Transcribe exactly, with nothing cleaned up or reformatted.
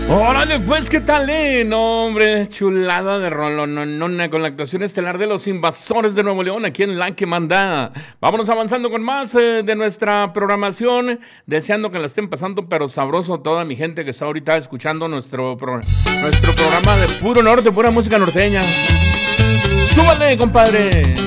Órale, pues, ¿qué tal, eh? No, hombre, chulada de rolononona con la actuación estelar de los Invasores de Nuevo León, aquí en La Que Manda. Vámonos avanzando con más eh, de nuestra programación, deseando que la estén pasando, pero sabroso toda mi gente que está ahorita escuchando nuestro, pro nuestro programa de puro norte, pura música norteña. ¡Súbale, compadre!